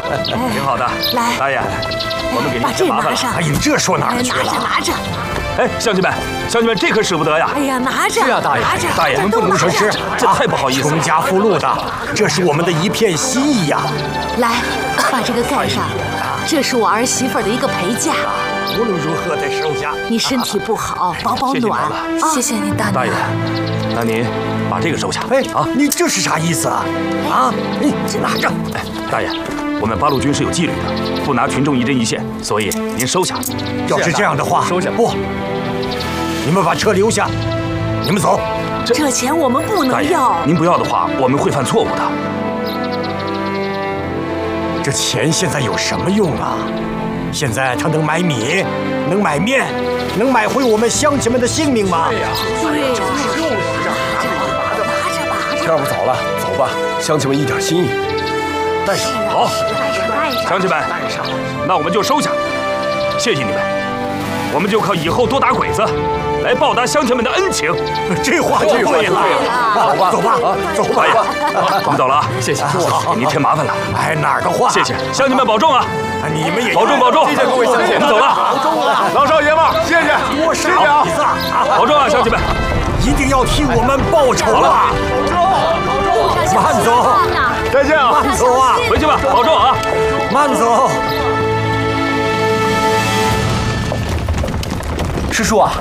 挺好的。 来， 大爷，我们给您把这添麻烦了。 拿上。 哎呀，这说哪儿去了？ 拿着。 哎，乡亲们，这可使不得呀！ 哎呀，拿着。 是啊，大爷， 拿着。 大爷， 我们不能损失， 这太不好意思了。 穷家富路的，这是我们的一片心意呀。 来，把这个盖上，这是我儿媳妇的一个陪嫁。 无论如何得收下。 你身体不好，保暖啊！ 谢谢你，大大爷娘。， 那您把这个收下。 哎啊， 你这是啥意思啊？啊，你拿着。 哎，大爷，我们八路军是有纪律的，不拿群众一针一线，所以您收下。 要是这样的话， 收下不，你们把车留下，你们走。 这钱我们不大爷能要。， 您不要的话，我们会犯错误的。 这钱现在有什么用啊？现在它能买米，能买面，能买回我们乡亲们的性命吗？ 对呀。拿着吧。 天儿不早了，走吧，乡亲们一点心意。 带上。好，乡亲们，那我们就收下。谢谢你们，我们就靠以后多打鬼子来报答乡亲们的恩情。 这话就对了。 走吧， 走吧，走吧大爷，我们走了啊！ 谢谢， 给您添麻烦了。 哎，哪儿的话？ 谢谢，乡亲们保重啊！ 你们也保重保重。 谢谢各位乡亲， 我们走了。 老少爷们，谢谢， 多谢谢啊！ 保重啊，乡亲们！ 一定要替我们报仇啊！慢走， 再见啊！ 慢走啊！ 回去吧，保重啊！ 慢走。 师叔啊，